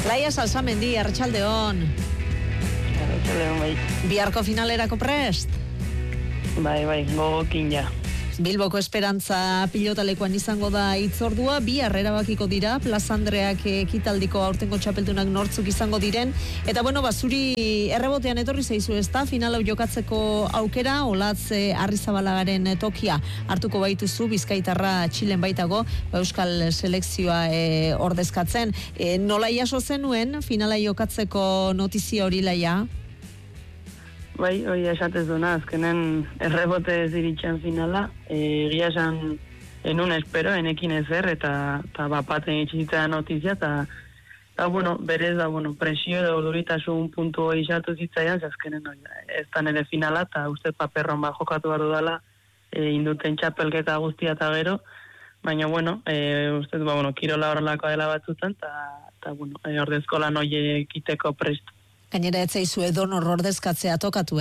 Laia Salsamendi, Arratsaldeon. Arratsaldeon, bai. Biharko finalerako prest? Bai, gogokin ja. Bilboko Esperantza pilotalekuan izango da hitzordua, bihar erabakiko dira Plaza Andreak ekitaldiko aurtengo txapeldunak nortzuk izango diren, eta zuri errebotean etorri zaizu, ezta? Final hau jokatzeko aukera, Olatz Arrizabalagaren tokia hartuko baituzu, Bizkaitarra Txilen baitago, Euskal selekzioa ordezkatzen. Nola jaso zenuen finala jokatzeko notizia hori, Laia? Bai, hori esatez duna, azkenen errebote ez iritzen finala, egia esan enun espero, enekin ezer, eta bapaten itxizitzea notizia, eta berez da, presio edo duritasun puntu hori izatu zitzaian, azkenen ez da nire finala, eta uste paperron bat jokatu behar dudala, induten txapelketa guztia eta gero, baina, uste, kirola horrelako dela batzutan, eta ordezko lan hori ekiteko prestu. Gainera ez zaizu edonor ordezkatzea tokatu,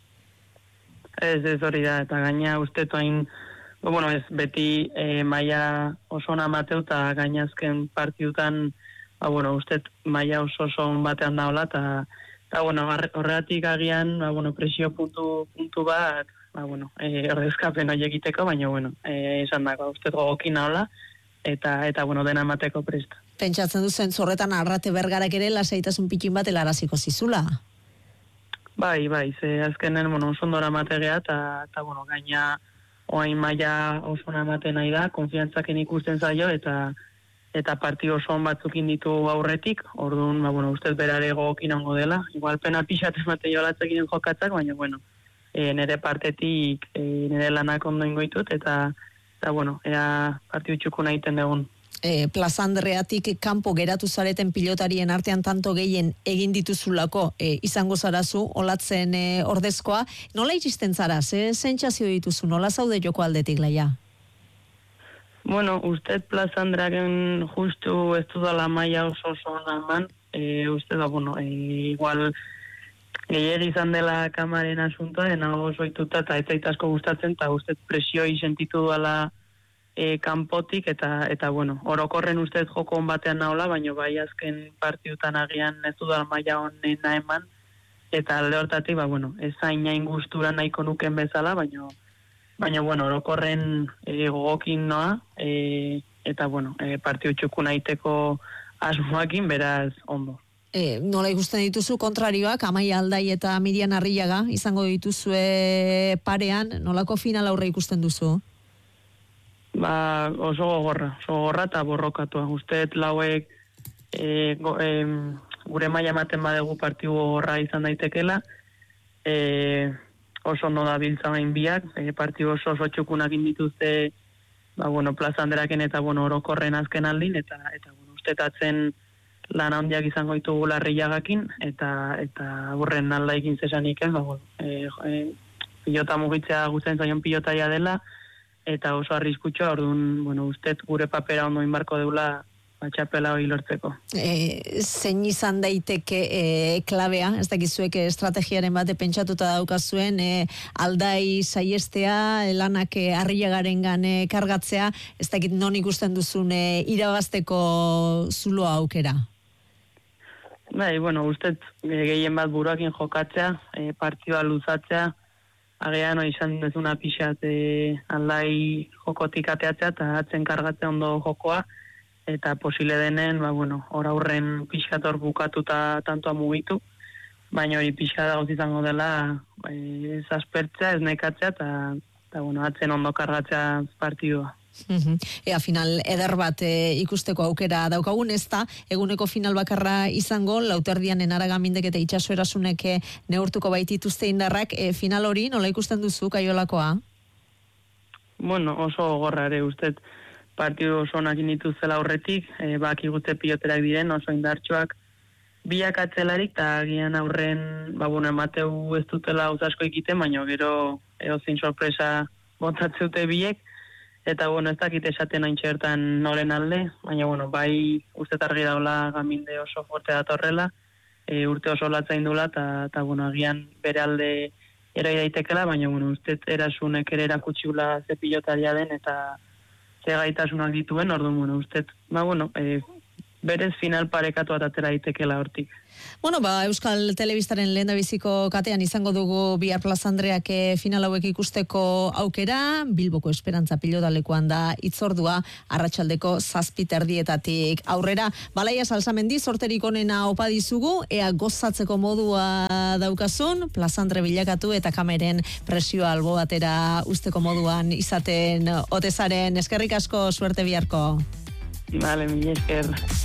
Ez hori da, eta gaina uste toain, ez beti maila oso ona mateu, eta gainazken partidutan, uste maila oso batean daola, eta horregatik agian, presio puntu bat, ordezkapen hori egiteko, baina, esan dago, uste gogokin daola, eta dena mateko presta. Pentsatzen duzen zorretan Arrate Bergarak ere lasaitasun pikin bat helaraziko zizula? Bai, ze azkenen oso ondora mategea, eta gaina oain maila oso ona ematen nahi da, konfiantzaken ikusten zaio, eta partio oso on batzukin ditu aurretik, orduan, ustez berare gogokin ongo dela, igual pena pixat emate jolatzekin jokatzak, baina, nire partetik, nire lanak ondo ingoitut, eta ea partio txuku nahiten dugun. Plaza Andreatik kanpo geratu zareten pilotarien artean tanto gehien egin dituzulako izango zarazu, Olatzen ordezkoa. Nola iristen zara? Sentsazio dituzu? Nola zaude joko aldetik, Laia? Uste Plaza Andreaken justu ez dudala maila oso eman. Uste igual gehiagik izan dela kamaren asuntoa, denago oso ituta eta ez zaitasko gustatzen, eta uste presioi sentitu dela kanpotik, eta orokorren ustez joko on batean nahola, baina bai azken partidutan agian ez dudala maila honena eman, eta alde hortatik, ez zainain gustura nahiko nuken bezala, baina orokorren gogokin noa, eta partidu txuku nahiteko asmoakin, beraz ondo. Nola ikusten dituzu kontrarioak, Amaia Aldai eta Mirian Arrillaga izango dituzue parean, nolako final aurre ikusten duzu? Oso gogorra eta borrokatua. Usteet lauek gure maila ematen badegu partidu gogorra izan daitekela, oso ondo da biltza bain biak, partidu oso txukunak indituzte Plaza Andreaken eta orokorren azken aldin, eta ustetatzen lan handiak izango ditugu Larrillagakin, eta burren aldaikin zesanik ez, pilota mugitzea gutzen zaion pilotaia dela, eta oso arriskutsua, orduan, ustet gure papera ondo inbarko deula txapela hori lortzeko. Zein izan daiteke klabea, ez dakizuek estrategiaren bate pentsatuta daukazuen, Aldai saiestea, lanak Arrillagarengan kargatzea, ez dakit non ikusten duzun irabazteko zuloa aukera? Ustez gehien bat buruakin jokatzea, partidua luzatzea, agean izan dezuna pixat Aldai jokotik ateatzea eta atzen kargatzea ondo jokoa, eta posile denen, hor aurren pixator bukatuta tantoa mugitu, baina hori pixka dagoz izango dela ez aspertzea, ez nekatzea, eta atzen ondo kargatzea partidua. Final eder bat ikusteko aukera daukagun, ez da eguneko final bakarra izango, Lauterdian Enaragamindek eta Itxaso Erasunek neurtuko baitituzte indarrak, final hori nola ikusten duzu, Kaiolakoa? Oso gogorra ere, ustez partidu oso onak indituzela aurretik, baki guzti piloterak diren, oso indartxoak biak atzelarik, eta agian aurren emateu ez dutela uzasko ikiten, baina gero eozin sorpresa botatzeute biek, eta ez dakit esaten hain txertan noren alde, baina bai uste targi daula Gaminde oso forte datorrela, urte oso latzain dula, eta agian bere alde eroi daitekela, baina uste Erasunek ere erakutxiula ze pilotaria den, eta ze gaitasunak dituen, orduan uste berez final parekatu atatera itekela hortik. Bueno, Euskal Telebistaren lehendabiziko katean izango dugu bihar Plaza Andreak final hauek ikusteko aukera, Bilboko Esperantza pilotalekoan da itzordua, arratsaldeko 7:30 aurrera. Balaia Salsamendi, sorterik onena opa dizugu, ea gozatzeko modua daukazun, Plaza Andre bilakatu eta kameren presioa albo batera usteko moduan izaten otezaren. Eskerrik asko, suerte biharko. Vale, mila esker.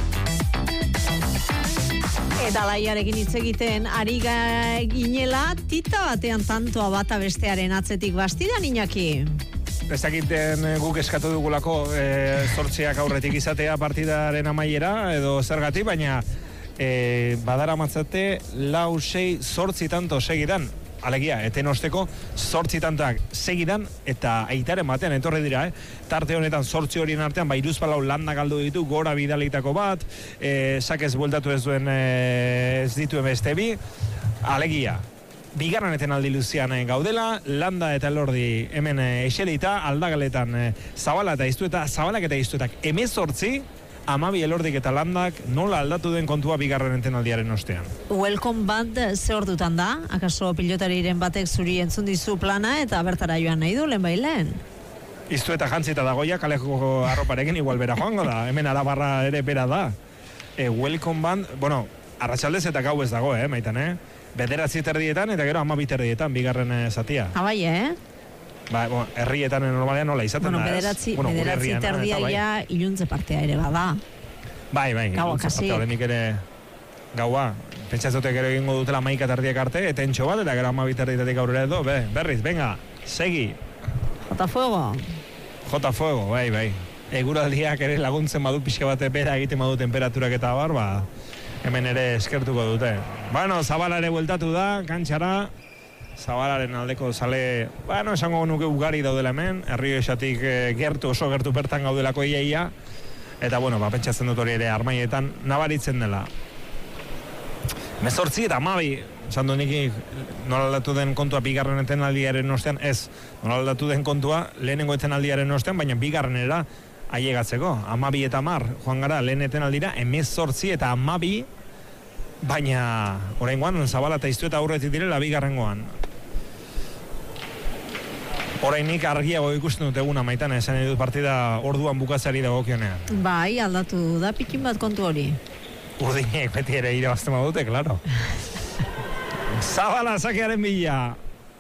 Eta Laiarekin hitz egiten ari ginela, tita batean tantoa bata bestearen atzetik bastidan, Iñaki? Ez dakiten guk eskatu dugulako 8 aurretik izatea partidaren amaiera edo zergatik, baina badara matzate 4, 6, 8 tanto segidan. Alegia, eten osteko 8 tantak segidan eta aitaren batean etorri dira, Tarte honetan 8 horien artean, Iruzpalau landa galdu ditu, gora bidalitako bat, sakez bueltatu ez duen ez dituen beste bi. Alegia, bigarren eten aldi luzian gaudela, landa eta elordi hemen eselita, aldagaletan Zabala eta Iztueta, Zabalak eta Iztuetak 18, 12 elordik eta landak nola aldatu den kontua bigarren entenaldiaren ostean. Welcome band ze ordutan da? Akaso pilotariren batek zuri entzun dizu plana eta bertara joan nahi du lehen? Iztueta jantzita dagoia, kaleko arroparekin igual bera joango da. Hemen Arabarra ere bera da. Welcome band, bueno, arratsaldez eta gau ez dago, maitan, 9:30 eta gero 12:30 bigarren zatia. Bai, herrietan normalean nola izaten da. Bederatzi terdia iluntze partea ere bada. Bai, iluntze partea horrenik ere gaua. Pentsatzotek ere egingo dutela 11:30 arte, etentxo bat, eta gero 12:30 aurrera edo, berriz, venga, segi. Jota fuego, bai. Eguraldiak ere laguntzen badu pixka bate bera egiten badu temperaturak eta bar, hemen ere eskertuko dute. Bueno, Zabala ere bueltatu da, kantxara. Zabalaren aldeko zale, esango nuke ugari daudela hemen, Errioxatik oso gertu bertan gaudelako iaia, eta pentsatzen dut hori ere armaietan nabaritzen dela. 18 eta 12, esan du nik nola aldatu den kontua bigarren etenaldiaren ostean, ez, nola aldatu den kontua lehenengo etenaldiaren ostean, baina bigarrenera ailegatzeko, 12 eta 10, joan gara lehen etenaldira, 18 eta 12, baina oraingoan Zabala eta Iztueta aurretik direla bigarrengoan. Orainik argiago ikusten dut eguna maitan, esan edut partida orduan bukatzeari dagokionean. Bai, aldatu da pikin bat kontu hori. Urdinek beti ere irabazten badute, klaro. Zabala sakearen bila.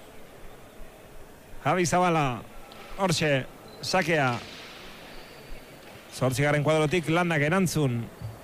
Javi Zabala, hortxe, sakea. 8. kuadrotik landak erantzun.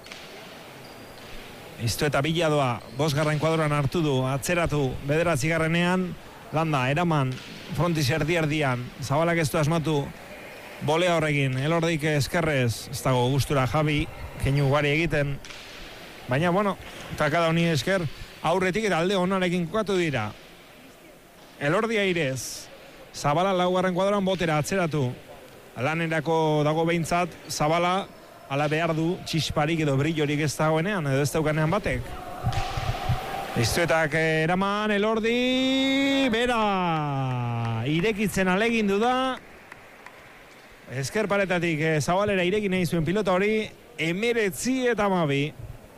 Iztueta bila doa, 5. kuadroan hartu du, atzeratu, 9. landa, eraman, frontiz erdian, Zabalak ez du asmatu, bolea horrekin, elordik eskerrez, ez dago gustura Javi, keinu ugari egiten, baina, takada honi esker, aurretik eta alde onarekin kokatu dira. Elordi airez, Zabala 4. kuadroan botera atzeratu, lanerako dago behintzat, Zabala ala behar du txisparik edo brillorik ez dagoenean, edo ez daukanean batek. Iztuetak eraman, elordi, bera, irekitzen alegindu da, esker paretatik Zabalera irekin nahi zuen pilota hori, 19 eta 12.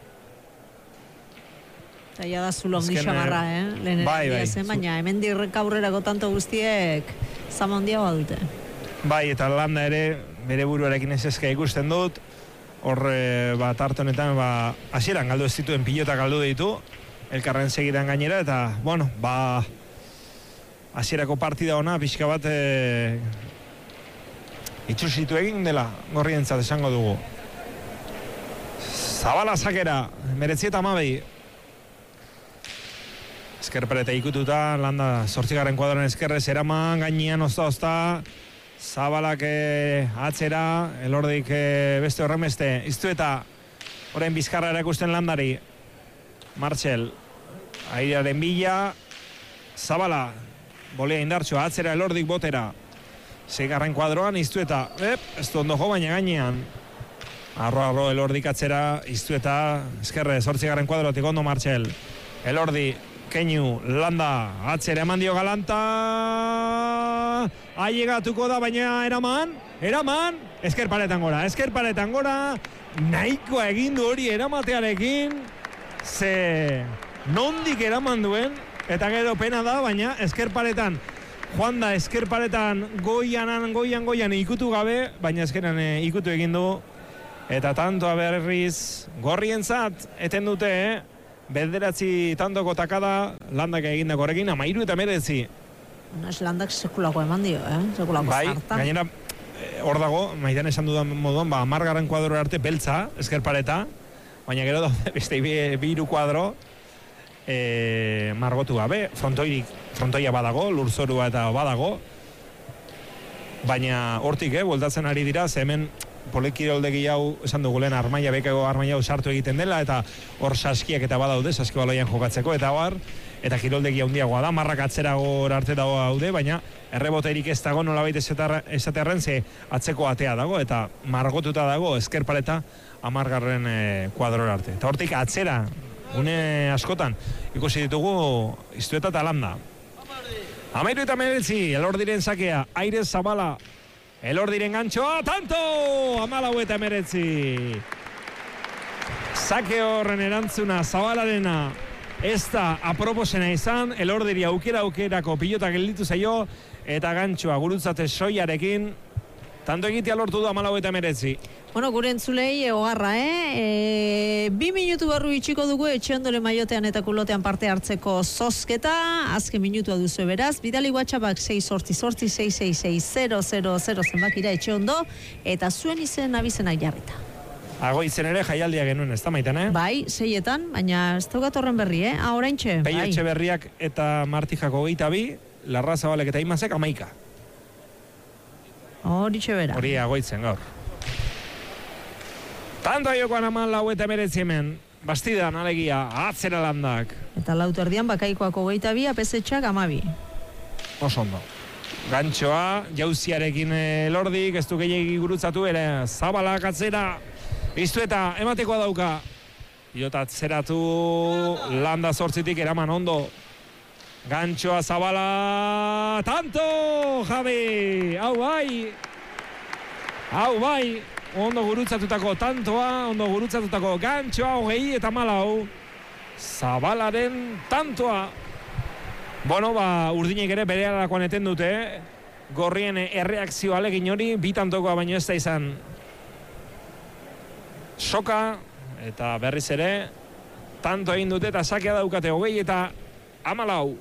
Eta ja da zulon gixamarra, Bai. Baina hemen dirrek aurrerako tanto guztiek zamondia badute. Bai, eta landa ere, bere buruarekin ez eska ikusten dut, hor tarte honetan, hasieran galdu ez dituen pilota galdu ditu, elkarren segidan gainera, eta, hasierako partida ona, pixka bat itxusitu egin dela, gorrientzat esango dugu. Zabala sakera, 19 eta 12. Eskerpereta ikututa, landa 8. kuadroan eskerrez eraman, gainean ozta, Zabalak atzera, elordik beste horremeste, Iztueta, orain bizkarra erakusten landari, Martxel, airearen bila, Zabala, bolea indartxoa, atzera elordik botera, 6. kuadroan, Iztueta, ez du ondo jo, baina gainean, arro elordik atzera, Iztueta, eskerrez, 8. kuadrotik ondo Martxel, elordi, keinu, landa, atzera eman dio galanta, ailegatuko da, baina eraman, eskerparetan gora, nahikoa egin du hori eramatearekin, ze nondik eraman duen, eta gero pena da, baina eskerparetan, joan da eskerparetan goian ikutu gabe, baina eskeran ikutu egin du, eta tantoa berriz gorrientzat eten dute, bederatzi tantoko takada, Landak egindako horrekin, 13. Landak sekulako eman dio, sekulako zarta. Bai, gainera, hor dago, maidan esan dudan moduan, 10. kuadro arte beltza, eskerpareta, baina gero daude beste biru kuadro, margotu gabe, frontoia badago, lurzorua eta badago, baina hortik, bueltatzen ari dira, ze hemen polekiroldegi hau, esan dugu lehen, bekago armaia sartu egiten dela, eta hor saskiak eta badaude, saski baloian jokatzeko, eta kiroldegi handiagoa da, marrak atzerago arte dago daude, baina erreboterik ez dago nolabait esaterren, ze atzeko atea dago, eta margotuta dago eskerpareta 10. kuadrora arte. Eta hortik atzera, une askotan, ikusi ditugu Iztueta eta Landa. 13, Elordiren sakea, Aire Zabala, Elordiren gantxoa, tanto! 14. Sake horren erantzuna Zabalarena ez da aproposena izan, Elordiri aukerako pilota gelditu zaio, eta gantxoa gurutzate soiarekin, tanto egitea lortu du 14. Bueno, gure entzulei ogarra, 2 minutu barru itxiko dugu etxe ondore maiotean eta kulotean parte hartzeko zozketa, azken minutua duzu beraz, bidali WhatsAppak 688-666-000 zenbakira etxe ondo, eta zuen izen abizenak jarrita. Agoitzen ere jaialdia genuen, ez da Maiten, Bai, 6etan, baina ez daukat horren berri, Oraintxe, bai. Peietxe berriak eta Martijako 22, Larra Zabalek eta Imazek 11. Horitxe bera. Hori agoitzen gaur. Tanto aiokoan 14 hemen, bastidan alegia, atzera Landak. Eta lauterdian bakaikoako 22, apesetxak 12. Oso ondo. Gantxoa, jauziarekin Elordik, ez du gehiagi gurutzatu ere, Zabalak atzera, Iztueta, ematekoa dauka. Iota atzeratu Landa 8tik eraman ondo. Gantxoa Zabala, tanto, Javi, hau bai, ondo gurutzatutako tantoa, ondo gurutzatutako gantxoa 20 eta 14. Zabalaren tantoa. Bueno, urdinek ere bere alakoan eten dute, gorrien erreakzio alegin hori, 2 tantokoa baino ez da izan soka, eta berriz ere, tanto egin dute, eta sakea daukate 20 eta 14.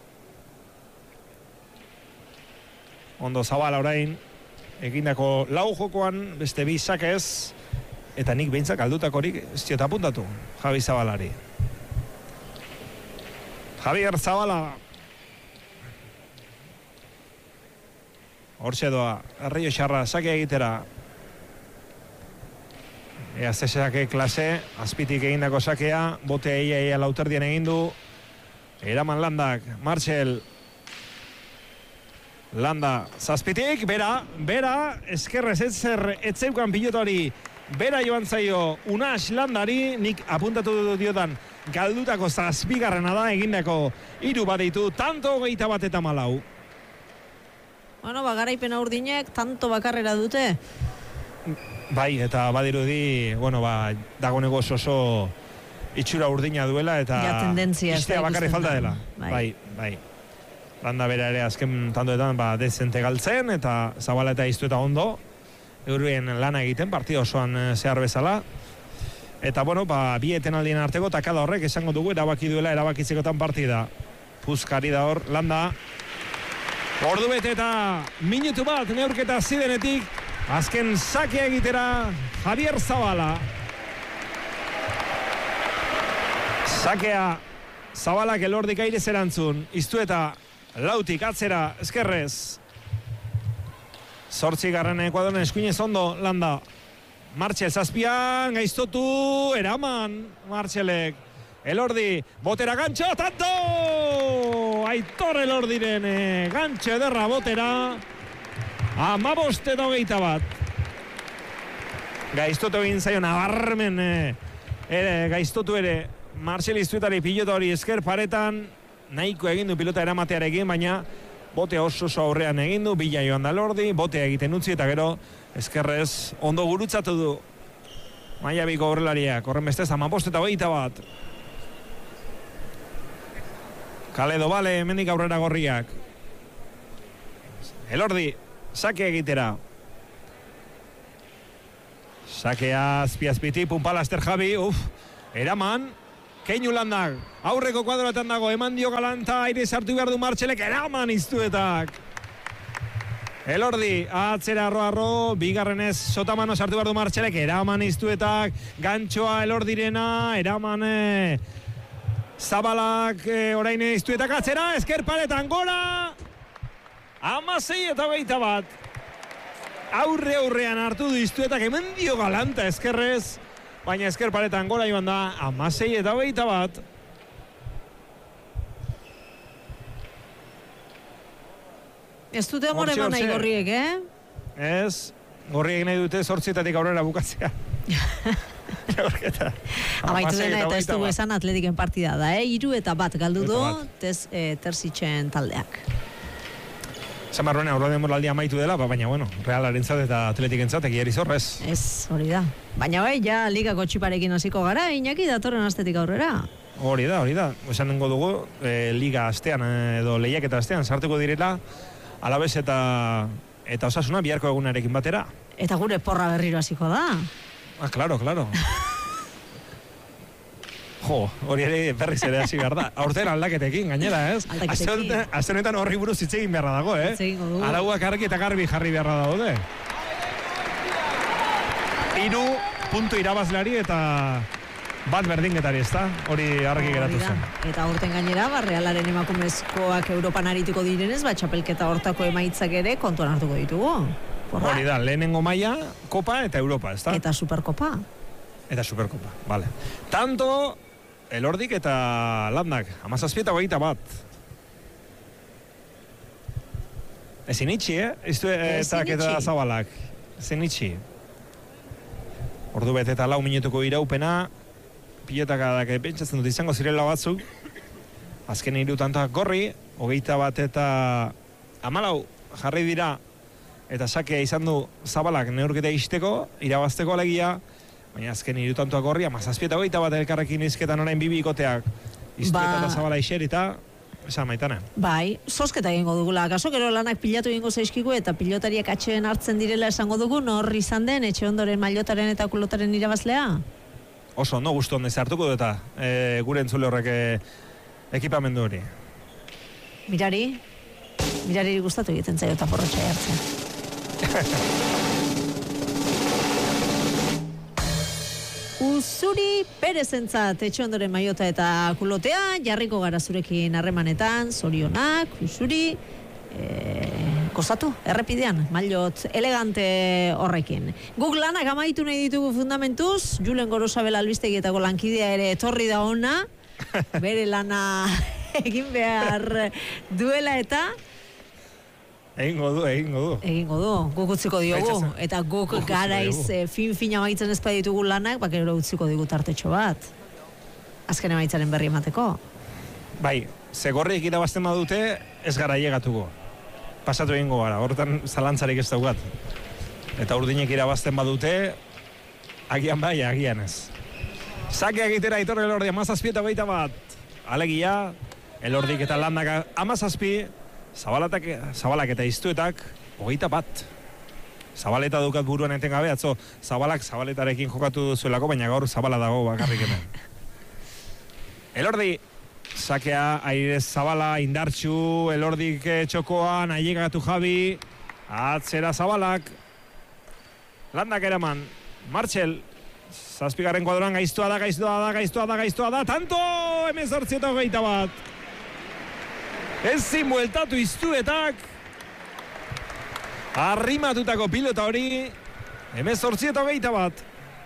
Ondo Zabala orain, egindako 4 jokoan, beste 2 sakez, eta nik behintzak aldutakorik ez diot apuntatu, Javi Zabalari. Javier Zabala. Hortxe doa, Arrio Xarra, sake egitera. Zesake klase, azpitik egindako sakea, bote eia lauterdian egindu. Eraman Landak, Martxel. Landa, zazpitik, bera, eskerrez etzeukan pilotori, bera joan zaio Unas Landari, nik apuntatu diotan, galdutako zazpigarrena da, egindako 3 baditu, tanto 21 eta 14. Bueno, garaipena urdinek, tanto bakarrera dute. Bai, eta badirudi, dagoeneko oso itxura urdina duela, eta tendentzia istea bakarri falta dela. Bai. Landa bera ere azken tantoetan dezente galtzen, eta Zabala eta Iztueta ondo, eurien lana egiten, partida osoan zehar bezala. Eta, bi etenaldien arteko, takada horrek esango dugu, erabaki duela, erabakitzekotan partida. Puzkari da hor, Landa. Ordu bete eta minutu bat neurketa zidenetik, azken sakea egitera Javier Zabala. Sakea Zabalak Elordik airez erantzun, Iztueta lautik atzera eskerrez. 8. Ekuadoren eskuinez ondo Landa. Martxel zazpian, gaiztotu, eraman Martxelek. Elordi, botera gantxo, tanto! Aitor Elordiren gantxo ederra botera. 15-21. Gaiztotu egin zaio nabarmen gaiztotu ere Martxel Iztuetari pilota hori esker paretan, nahiko egin du pilota eramatearekin, baina botea oso aurrean egin du, bila joan da Elordi, botea egiten utzi eta gero ezkerrez ondo gurutzatu du Maiabiko aurrelariak, horren bestez 15-21. Kaledo bale, hemendik aurrera gorriak. Elordi, sake egitera. Sakea azpi-azpiti, Punpala Ester Javi, eraman, Keinu Landak, aurreko kuadroetan dago, eman dio galanta, aire sartu behar du Martxelek, eraman iztuetak. Elordi, atzera arro, bigarrenez sotamano sartu behar du Martxelek, eraman iztuetak, gantxoa Elordirena, eraman Zabalak, orain iztuetak atzera, esker paretan gora, 16-21. Aurrean hartu du iztuetak, hemen dio galanta eskerrez, baina esker paretan gora joan da, 16-21. Ez dute amore eman nahi gorriek, Ez, gorriek nahi dute 8-etatik aurrera bukatzea. Amaitu dena eta ez dugu esan Atletiken partida da, 3-1 galdu du, Terzitzen taldeak. Esan barruena, aurra demoraldia amaitu dela, baina, bueno, Realarentzat eta Atletikentzat egiari zorrez. Ez, hori da. Baina bai, ja ligako txiparekin hasiko gara, Iñaki datorren astetik aurrera. Hori da. Esan nengo dugu, liga astean edo lehiaketa astean sartuko direla, Alabes eta Osasuna biharko egunarekin batera. Eta gure porra berriro hasiko da. Claro. Jo, hori ere berriz ere hasi behar da. Aurten aldaketekin, gainera, ez? Aste honetan horri buruz hitz egin beharra dago, Arauak argi eta garbi jarri beharra dago, 3 puntu irabazleari eta bat berdinketari, ezta? Hori argi geratu zen. Eta aurten gainera, Realaren emakumezkoak Europan arituko direnez, txapelketa hortako emaitzak ere kontuan hartuko ditugu. Hori da, lehenengo maila, Kopa eta Europa, ezta? Eta Superkopa, vale. Tanto Elordik eta Landak, 17-21. Ezin itxi, eta Zabalak. Ezin itxi. Ordu bete eta 4 minutuko iraupena, pilotakadak pentsatzen dut izango zirela batzuk. Azken 3 tantoak gorri, 21 eta 14 jarri dira, eta sakea izan du Zabalak neurketa izteko, irabazteko alegia, baina azken 3 tantoak gorri, 17-21 elkarrekin izketan orain bibikoteak iztueta eta Zabala iserita, esan maitana. Bai, zozketa egingo dugula. Kaso gero lanak pilatu egingo zaizkigu eta pilotariak atxeen hartzen direla esango dugu, nor izan den etxe ondoren mailotaren eta kulotaren irabazlea? Oso, no gustu ondez hartuko dut eta gure entzule horrek ekipamendu hori. Mirari gustatu egiten zaio eta porrotxa hartzen. Uzuri Perezentzat etxe ondoren maiota eta kulotea, jarriko gara zurekin harremanetan, zorionak, Uzuri, gozatu, errepidean, mailot elegante horrekin. Guk lanak amaitu nahi ditugu fundamentuz, Julen Gorosabel albistegietako lankidea ere etorri da ona, bere lana egin behar duela eta... Egingo du. Guk utziko diogu. Eta guk garaiz fin amaitzen ez ditugu lanak, bakero utziko digu tartetxo bat. Azken emaitzaren berri emateko. Bai, zegorriek irabazten badute, ez gara iegatuko. Pasatu egingo gara, horretan zalantzarik ez daugat. Eta urdinek irabazten badute, agian bai, agian ez. Sake egitera Aitor Elordi, 17-21. Alegia, Elordik eta Landak 17, Zabalak eta iztuetak 21. Zabaleta dukat buruan eten gabe, atzo Zabaletarekin jokatu duzuelako, baina gaur Zabala dago bakarrik hemen. Elordi, sakea, aire Zabala, indartxu, Elordik txokoan, ailegatu Javi, atzera Zabalak, Landak eraman, Martxel, 7. kuadroan gaiztoa da, tanto, 18-21. Ezin bueltatu iztuetak, arrimatutako pilota hori, 18-21.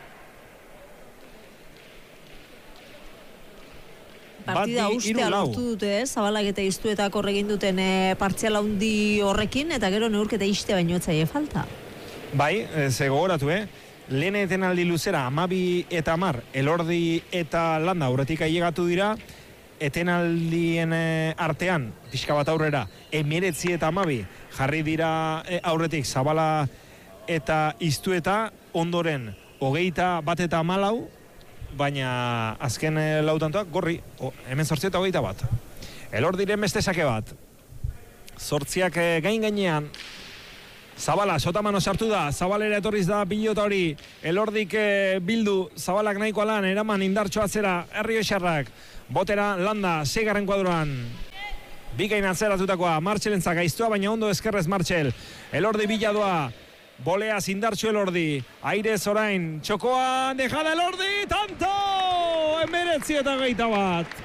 Partida ustea lortu dute, Zabalak eta iztuetak horregin duten partziala handi horrekin, eta gero neurketa iste baino etzaie falta. Bai, ze gogoratu, lehen etenaldi luzera, 12 eta 10, Elordi eta Landa aurretik ailegatu dira, etenaldien artean, pixka bat aurrera, 19 eta 12 jarri dira aurretik Zabala eta Iztueta, ondoren 21 eta 14, baina azken lautantoak gorri, hemen 8 eta 21. Elordiren beste sake bat. 8ak gainean, Zabala, sotamano sartu da, Zabalera etorriz da pilota hori, Elordik bildu, Zabalak nahiko alan, eraman indartxo atzera, Errioxarrak, botera Landa, 6. kuadroan, bikain atzeratutakoa, Martxelentzak gaiztua, baina ondo eskerrez Martxel, Elordi biladoa, boleaz indartxo Elordi, airez orain, txokoan, dejada Elordi, tanto! 19 eta 21.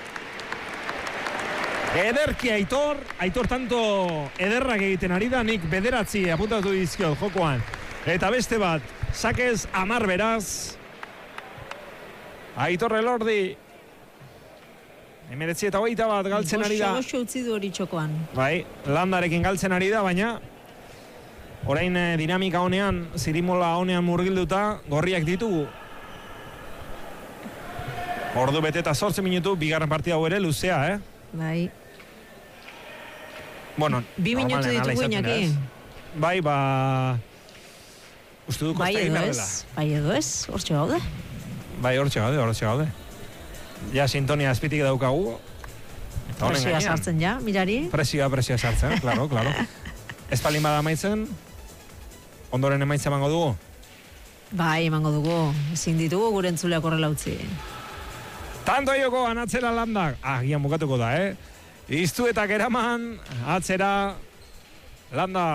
Ederki Aitor tanto ederrak egiten ari da, nik 9 apuntatu dizkiot jokoan. Eta beste bat, sakez 10 beraz. Aitor Elordi. 19 eta 21 galtzen ari da. Goxo utzi du hori txokoan. Bai, Landarekin galtzen ari da, baina orain dinamika honean, zirimola honean murgilduta, gorriak ditugu. Ordu bete eta 8 minutu, bigarren partida hau ere luzea, Bai. Bueno, 2 minutu ditugu Iñaki. Bai, uste du kosta egin dela. Bai edo ez, hortxe gaude. Bai, hortxe gaude. Ja, sintonia azpitik daukagu. Presioa sartzen ja, mirari. Presioa sartzen, claro. Ez palin bada maitzen, ondoren emaitza emango dugu? Bai, emango dugu. Ezin ditugu gure entzuleak horrela utzi. Tanto aioko anatzera Landak. Gian bukatuko da, Iztuetak eraman, atzera, Landa.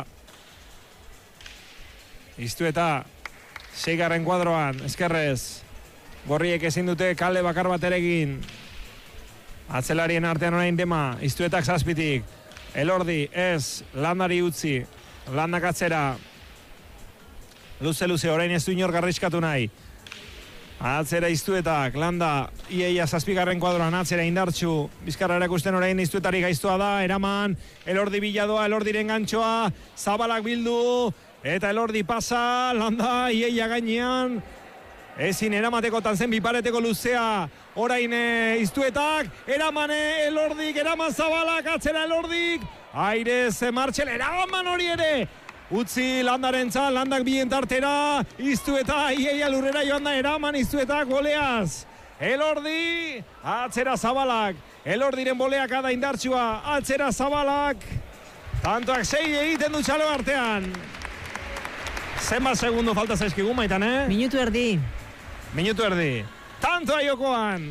Iztueta, 6. kuadroan, eskerrez. Gorriek ezin dute kale bakar bat eregin. Atzelarien artean orain dema, Iztuetak 7. Elordi, ez, Landari utzi. Landak atzera. Luze, orain ez du inor garriskatu nahi. Atzera Iztuetak, Landa, iaia 7. kuadroan, atzera indartxu, Bizkarra erakusten orain Iztuetari gaiztoa da, eraman, Elordi biladoa, Elordiren gantxoa, Zabalak bildu, eta Elordi pasa, Landa, iaia gainean, ezin eramateko tanzen bipareteko luzea, orain Iztuetak, eraman Elordik, eraman Zabalak, atzera Elordik, airez Martxel, eraman hori ere, utzi Landarentzat, Landak bien tartera, Iztueta, iaia lurrera joan da, eraman Iztuetak goleaz. Elordi, atzera Zabalak, Elordiren boleak da indartsua, atzera Zabalak, tantoak 6 egiten du txalo artean. Zenbat segundo falta zaizkigu maitan, Minutu erdi. Tantoa jokoan.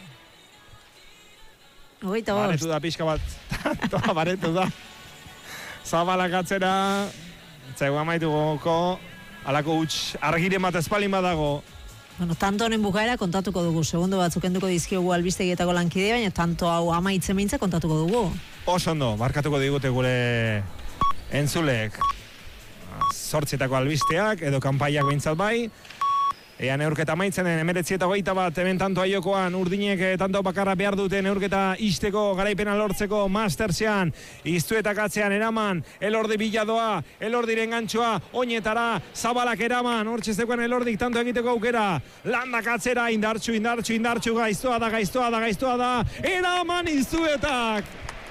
25. Baretu da pixka bat, tantoa baretu da. Zabalak atzera, zego amaitu goko, alako huts argiren bat espalin badago. Bueno, tanto honen bukaera kontatuko dugu, segundo batzuk enduko dizkiogu albistegietako lankide, baina tanto hau amaitzen mintza kontatuko dugu. Oso ondo, barkatuko digute gure entzulek 8etako albisteak, edo kanpaiak behintzat bai. Ea neurketa maitzen den, 19 eta 21 hemen tanto aiokoan, urdinek tanto bakarra behar dute neurketa isteko, garaipena lortzeko, Mastersean, Iztuetak atzean eraman, Elordi biladoa, Elordiren gantxoa, oinetara, Zabalak eraman, hortxezekoan Elordik tanto egiteko aukera, Landak atzera, indartxu, gaiztoa da, eraman Iztuetak!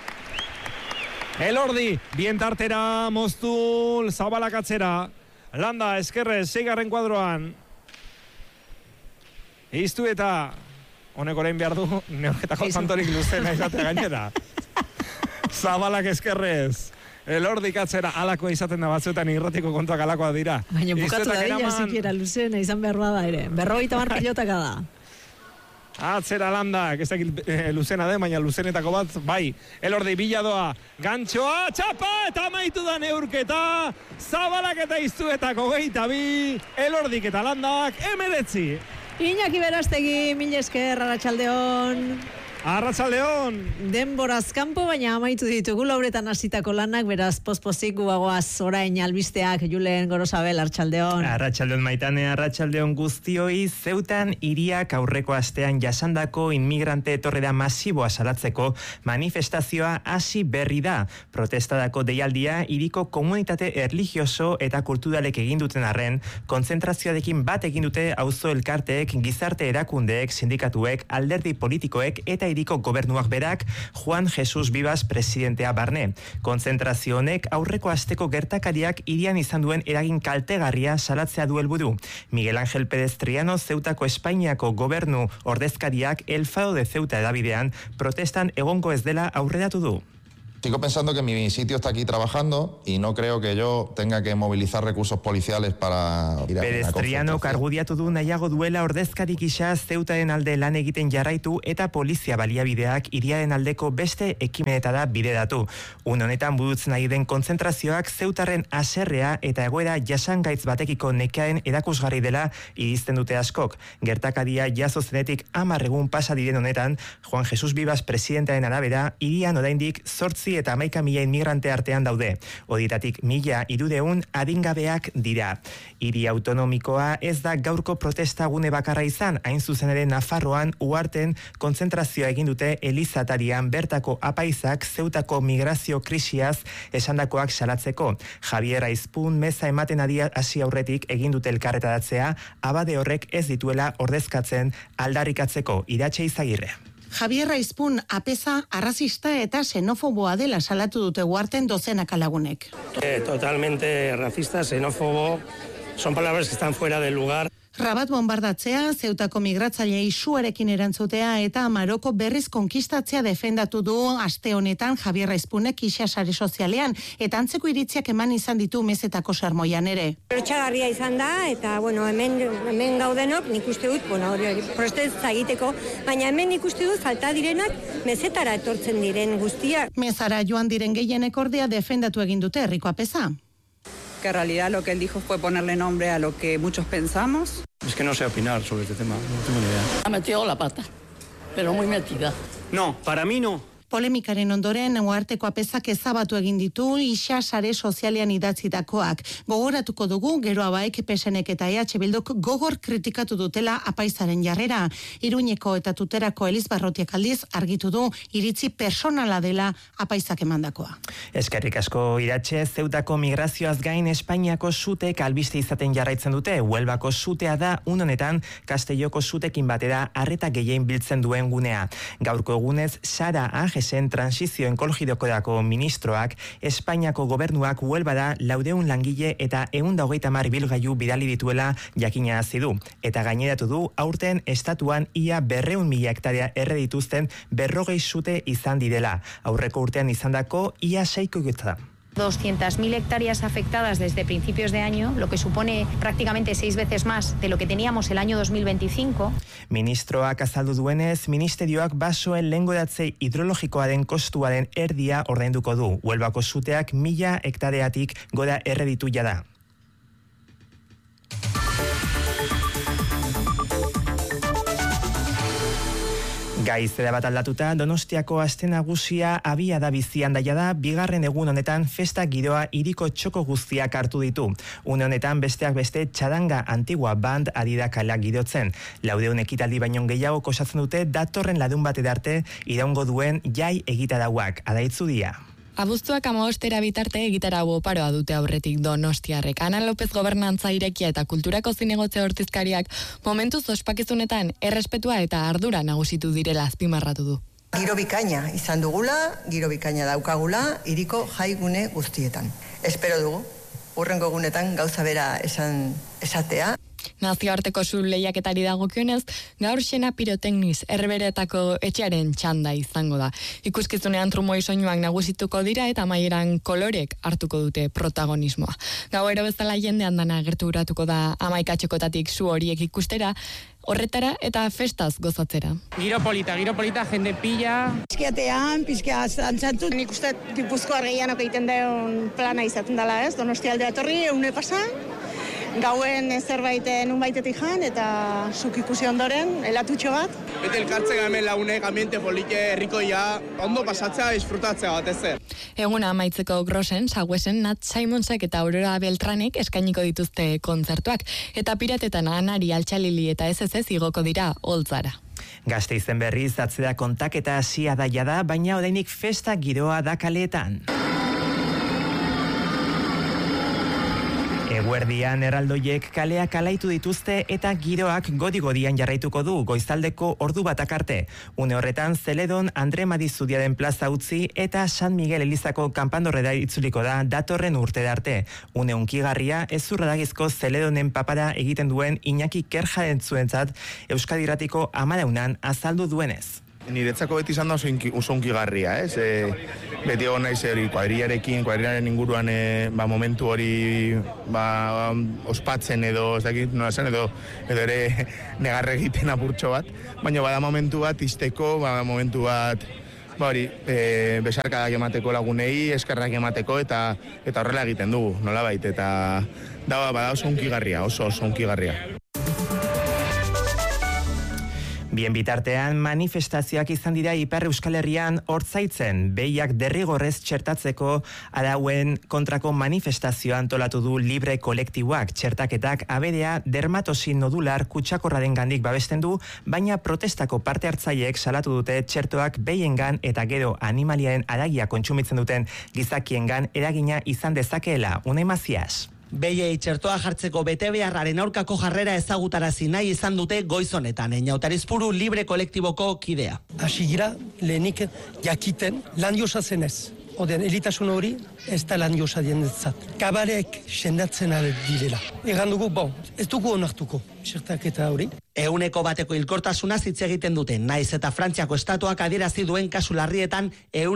Elordi, bien tartera, moztul, Zabalak atzera, Landa, eskerrez, 6. kuadroan, Iztueta, honek orain behar du, neurketako tantorik luzena izatea gainera. Zabalak eskerrez, Elordik atzera, alakoa izaten da batzuetan irratiko kontuak alakoa dira. Baina bukatu da dira, zikiera luzena izan behar bada ere. 50 pilotaka da. Atzera Landak, ez dakit luzena den, baina luzenetako bat, bai. Elordi biladoa, gantxoa, txapa, eta amaitu da neurketa. Zabalak eta Iztuetak 22, Elordik eta Landak 19. Iñaki Berastegi, mil esker, arratsaldeon. Arratsaldeon. Denboraz kanpo, baina amaitu ditugu lauretan hasitako lanak, beraz pospozik guagoaz orain albisteak. Julen Gorosabel, arratsaldeon. Arratsaldeon Maitane, arratsaldeon guztioi. Zeutan hiriak aurreko astean jasandako inmigrante etorrera masiboa salatzeko manifestazioa hasi berri da. Protestadako deialdia hiriko komunitate erlijioso eta kulturalek egin duten arren, kontzentrazioarekin bat egin dute auzo elkarteek, gizarte erakundeek, sindikatuek, alderdi politikoek eta hiriko gobernuak berak, Juan Jesus Vivas presidentea barne. Konzentrazio honek aurreko asteko gertakariak hirian izan duen eragin kaltegarria salatzea du helburu. Miguel Ángel Pérez Triano Zeutako Espainiako gobernu ordezkariak El Faro de Ceuta edabidean protestan egongo ez dela aurreratu du. Sigo pensando que mi sitio está aquí trabajando y no creo que yo tenga que movilizar recursos policiales para ir a Pérez Triano argudiatu du nahiago duela ordezkari gisa Zeutaren alde lan egiten jarraitu eta polizia baliabideak hiriaren aldeko beste ekimenetara bideratu. Une honetan burutzen ari den kontzentrazioak Zeutaren haserrea eta egoera jasangaitz batekiko nekearen erakusgarri dela irizten dute askok. Gertakaria jazo zenetik 10 egun pasa diren honetan, Juan Jesus Vivas presidentearen arabera, hirian oraindik 8 eta 11.000 inmigrante artean daude. Horietatik 1.300 adingabeak dira. Hiri autonomikoa ez da gaurko protesta gune bakarra izan, hain zuzen ere Nafarroan uharten kontzentrazioa egin dute Elizatarian bertako apaizak Zeutako migrazio krisiaz esandakoak salatzeko. Javier Aizpun meza ematen hasi aurretik egin dute elkarretaratzea, abade horrek ez dituela ordezkatzen aldarrikatzeko. Iratxe Izagirre. Javier Aizpun apeza arrazista eta xenofoboa dela salatu dute uharten dozenaka lagunek. Totalmente racista, xenófobo, son palabras que están fuera del lugar. Rabat bombardatzea, Zeutako migratzailei suarekin erantzutea eta Maroko berriz konkistatzea defendatu du aste honetan Javier Aizpunek sare sozialean eta antzeko iritziak eman izan ditu mezetako sermoian ere. Lotsagarria izan da eta hemen gaudenok nik uste dut, protesta egiteko, baina hemen nik uste dut falta direnak mezetara etortzen diren guztiak. Mezara joan diren gehienek ordea defendatu egin dute herriko apeza. Que en realidad lo que él dijo fue ponerle nombre a lo que muchos pensamos. Es que no sé opinar sobre este tema, no tengo ni idea. Ha metido la pata, pero muy metida. No, para mí no. Polemikaren ondoren, uharteko apezak ezabatu egin ditu sare sozialean idatzitakoak. Gogoratuko dugu, gero abaek PSNek eta EH Bilduk gogor kritikatu dutela apaizaren jarrera. Iruñeko eta Tuterako Elizbarrotiak aldiz argitu du iritzi personala dela apaizak emandakoa. Eskerrik asko Iratxe, Zeutako migrazioaz gain Espainiako sutek albiste izaten jarraitzen dute. Huelbako sutea da honetan Castelloko sutekin batera arreta gehien biltzen duen gunea. Gaurko egunez Sara Ajes transizio ekologikoetako ministroak Espainiako gobernuak Huelbara 400 langile eta 130 ibilgailu bidali dituela jakinarazi du. Eta gaineratu du aurten estatuan ia 200.000 hektarea erre dituzten 40 sute izan direla. Aurreko urtean izandako ia 6 200.000 hectáreas afectadas desde principios de año, lo que supone prácticamente 6 veces más de lo que teníamos el año 2025. Ministroak azaldu duenez, ministerioak basoen lehengoratze hidrologikoaren kostuaren erdia ordainduko du. Huelbako suteak 1000 hektareatik gora erreditu jada. Gaizera bat aldatuta, Donostiako aste nagusia abia da bizian daia da, bigarren egun honetan festa giroa hiriko txoko guztiak hartu ditu. Une honetan besteak beste Txadanga Antigua Band ari da kala girotzen. 400 ekitaldi baino gehiago osatzen dute datorren larun batera arte iraungo duen jai egitarauak. Adaitzu dia. Abuztuak 15 bitarte egitarau oparoa dute aurretik Donostiarrek. Ana López gobernantza irekia eta kulturako zinegotze hortizkariak momentuz ospakizunetan errespetua eta ardura nagusitu direla azpimarratu du. Giro bikaina izan dugula, giro bikaina daukagula hiriko jaigune guztietan. Espero dugu, hurrengo egunetan gauza bera esatea. Nazioarteko zu lehiaketari dagokionez, gaur xena pirotekniz herberetako etxearen txanda izango da. Ikuskizunean trumoi soinuak nagusituko dira eta amaieran kolorek hartuko dute protagonismoa. Gauero bezala jendean dana gerturatuko da 11 txokotatik zu horiek ikustera, horretara eta festaz gozatzera. Giro polita, jende pila. Pizkiatean, pizkia antzatu. Nik uste Gipuzkoar gehianok egiten den plana izaten dela, ez? Donostialdea etorri, une pasa. Gauen zerbaiten unbaitetik jan eta zuk ikusi ondoren, elatutxo bat. Bete elkartzea hemen lagunek, ambiente polike, herrikoia, ondo pasatzea, disfrutatzea bat ezer. Eguna amaitzeko Grosen, Sagüesen, Nat Simonsek eta Aurora Beltranek eskainiko dituzte kontzertuak. Eta piratetan Anari, Altxalili eta SSS igoko dira Oltzara. Gasteizen berriz atzera kontaketa hasia daia da, baina orainik festa giroa da kaleetan. Eguerdian erraldoiek kaleak alaitu dituzte eta giroak godi-godian jarraituko du goizaldeko ordu batak arte. Une horretan Zeledon Andre Madizudiaren plaza utzi eta San Miguel Elizako kanpandorrera itzuliko da datorren urte arte. Une hunkigarria ezurradagizko Zeledonen papada egiten duen Iñaki Kerjaentzuentzat Euskadi Irratiko Amadeunan azaldu duenez. Niretzako beti izan da oso hunkigarria, ez? Beti egon naiz hori kuadrilaren inguruan momentu hori ospatzen edo, ez dakit nola zen, edo ere negarre egiten apurtxo bat, baina bada momentu bat izteko, momentu bat besarkadak emateko lagunei, eskerrak emateko eta horrela egiten dugu, nolabait, eta bada oso hunkigarria, oso hunkigarria. Bien bitartean, manifestazioak izan dira Ipar Euskal Herrian Hortzaitzen, behiak derrigorrez txertatzeko arauen kontrako manifestazioa antolatu du Libre kolektiboak. Txertaketak abedea dermatosi nodular kutsakorraren gandik babesten du, baina protestako parte hartzaileek salatu dute txertoak behiengan eta gero animaliaren haragia kontsumitzen duten gizakiengan eragina izan dezakeela. Unai Mazias. Behiei txertoa jartzeko betebeharraren aurkako jarrera ezagutarazi nahi izan dute goiz honetan. Einautarizpuru Libre kolektiboko kidea. Hasi gira, lehenik jakiten lan josa zenez. Oden, elitasun hori ez da lan josa dienetzat. Kabareek sendatzen direla. Egan dugu, ez dugu onartuko, txertaketa hori. 100% hilkortasuna hitz egiten dute, naiz eta Frantziako estatuak adierazi duen kasu larrietan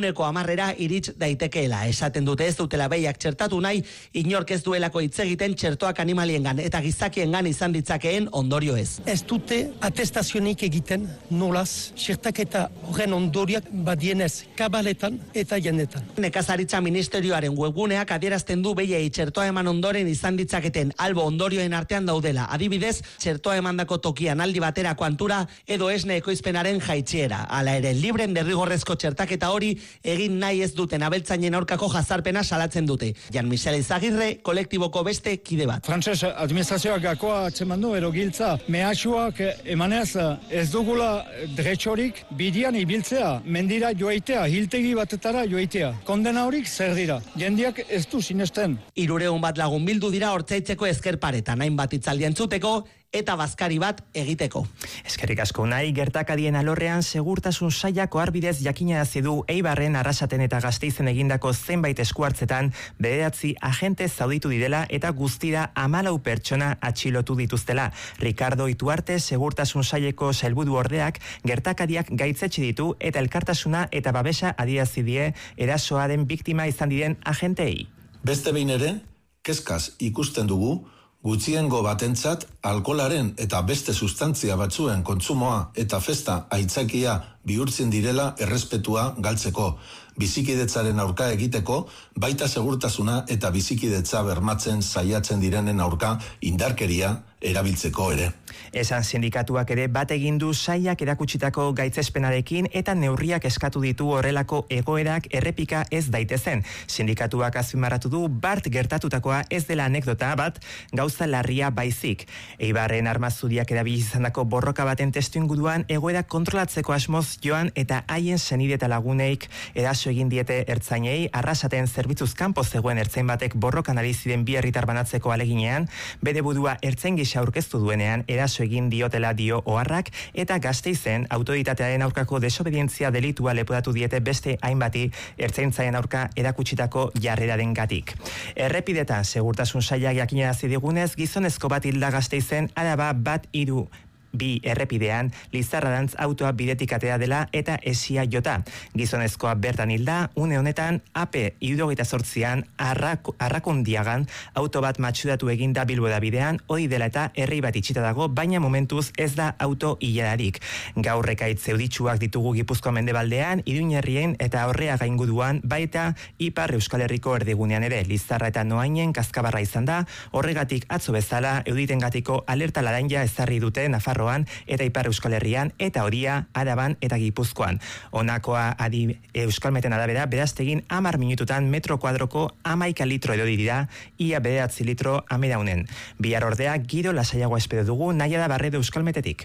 100% irits daitekeela. Esaten dute ez dutela behiak txertatu nahi, inork ez duelako hitz egiten txertoak animaliengan eta gizakiengan izan ditzakeen ondorio ez. Ez dute atestazionik egiten nolaz txertaketa horren ondoriak badienez kabaletan eta jendetan. Nekazaritza ministerioaren webguneak adierazten du behiei txertoa eman ondoren izan ditzaketen albo ondorioen artean daudela. Adibidez, txertoa emandako tokian aldi baterako antura edo esne ekoizpenaren jaitsiera. Hala ere, Libren derrigorrezko txertaketa hori egin nahi ez duten abeltzainen aurkako jazarpena salatzen dute. Jan Michel Izagirre, kolektiboko beste kide bat. Frantses administrazioak gakoa atzeman du, ero giltza, mehatxuak emanez ez dugula dretxorik bidian ibiltzea, mendira joaitea, hiltegi batetara joaitea. Kondena horik zer dira, jendiak ez du sinesten. 300 bat lagun bildu dira Hortzaitzeko ezkerparetan, hainbat hitzaldi entzuteko eta bazkari bat egiteko. Eskerrik asko nahi, gertakadien alorrean segurtasun sailako arbidez jakinarazi du Eibarren, Arrasaten eta Gasteizen egindako zenbait eskuartzetan 9 agente zauditu direla eta guztira 14 pertsona atxilotu dituztela. Ricardo Ituarte segurtasun saileko sailburu ordeak gertakadiak gaitzetsi ditu eta elkartasuna eta babesa adierazi die erasoaren biktima izan diren agentei. Beste behin ere, kezkaz ikusten dugu gutxiengo batentzat alkoholaren eta beste sustantzia batzuen kontsumoa eta festa aitzakia bihurtzen direla errespetua galtzeko, bizikidetzaren aurka egiteko, baita segurtasuna eta bizikidetza bermatzen saiatzen direnen aurka indarkeria erabiltzeko ere. Esan sindikatuak ere bat egin du sailak erakutsitako gaitzespenarekin eta neurriak eskatu ditu horrelako egoerak errepika ez daitezen. Sindikatuak azpimarratu du bart gertatutakoa ez dela anekdota bat, gauza larria baizik. Eibarren armazudiak erabili izandako borroka baten testuinguruan egoera kontrolatzeko asmoz joan eta haien senide eta laguneik eraso egin diete ertzainei. Arrasaten zerbitzuz kanpo zegoen ertzain batek borrokan ari ziren 2 herritar banatzeko aleginean, bere burua ertzain gisa aurkeztu duenean eraso egin diotela dio oharrak eta Gasteizen autoritatearen aurkako desobedientzia delitua leporatu diete beste hainbati ertzaintzaren aurka erakutsitako jarrerarengatik. Errepidetan segurtasun sailak jakinarazi digunez, gizonezko bat hilda Gasteizen, Araba 132 errepidean Lizarrarantz autoa bidetik atera dela eta esia jota. Gizonezkoa bertan hilda, une honetan AP 78an Arrakundiagan auto bat matxuratu eginda Bilbora bidean, hori dela eta herri bat itxita dago, baina momentuz ez da auto hiladarik. Gaur ekaitz euditsuak ditugu Gipuzkoa mendebaldean, Iruñerrien eta Orreaga inguruan, baita Ipar Euskal Herriko erdigunean ere. Lizarra eta Noainen kazkabarra izan da, horregatik atzo bezala euditengatiko alerta laranja ezarri dute Nafarroan eta Ipar Euskal Herrian eta Horia, Araban eta Gipuzkoan. Honakoa adi Euskalmeten arabera, beraztegin 10 minututan metro kuadroko 11 litro edo dira, ia 9 litro ameraunen. Bihar ordea giro lasaiagoa espero dugu, Naia da Barredo Euskalmetetik.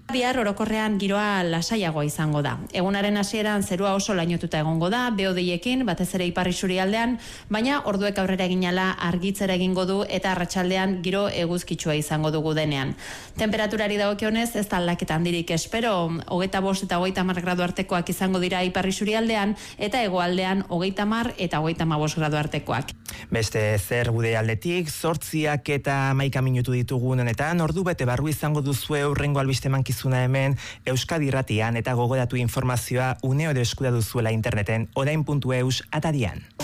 Bihar orokorrean giroa lasaiagoa izango da. Egunaren hasieran zerua oso lainotuta egongo da, behodeiekin, batez ere ipar isurialdean, baina orduek aurrera eginala argitzera egingo du eta arratsaldean giro eguzkitsua izango dugu denean. Temperaturari dagokionez ez da aldaketa handirik espero, 25 eta 30 gradu artekoak izango dira ipar isurialdean eta hegoaldean 30 eta 35 gradu artekoak. Beste zer gude aldetik, 8 eta 11 minutu ditugun honetan, ordu bete barru izango duzue hurrengo albiste mankizuna hemen Euskadi Irratian eta gogoratu informazioa une oro eskura duzuela interneten orain.eus atarian.